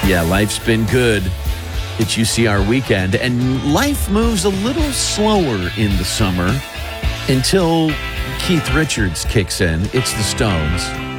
Yeah, life's been good. It's UCR weekend, and life moves a little slower in the summer until Keith Richards kicks in. It's the Stones.